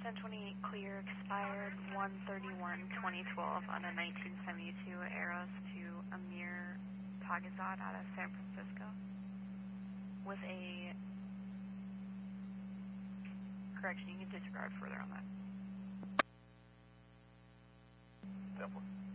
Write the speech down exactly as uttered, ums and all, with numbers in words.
ten twenty-eight clear, expired one thirty-one twenty twelve on a nineteen seventy-two Eros to Amir Tagazad out of San Francisco with a correction. You can disregard further on that. Temple.